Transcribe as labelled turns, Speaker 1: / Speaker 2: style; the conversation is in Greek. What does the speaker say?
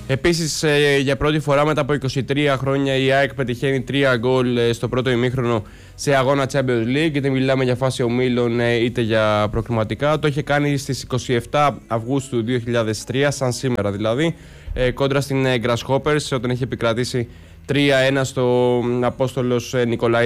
Speaker 1: Επίσης, για πρώτη φορά μετά από 23 χρόνια η ΑΕΚ πετυχαίνει 3 γκολ στο πρώτο ημίχρονο σε αγώνα Champions League. Είτε μιλάμε για φάση ομίλων είτε για προκριματικά. Το είχε κάνει στις 27 Αυγούστου 2003, σαν σήμερα δηλαδή, κόντρα στην Grasshoppers, όταν είχε επικρατήσει 3-1 στο Απόστολος Νικολαίδη.